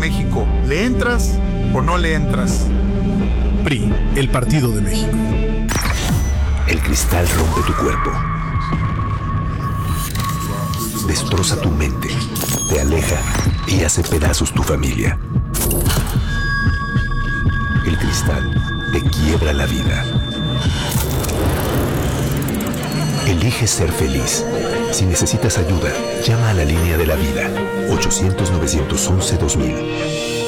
México. ¿Le entras o no le entras? PRI, el Partido de México. El cristal rompe tu cuerpo. Destroza tu mente, te aleja y hace pedazos tu familia. El cristal te quiebra la vida. Elige ser feliz. Si necesitas ayuda, llama a la línea de la vida. 800-911-2000.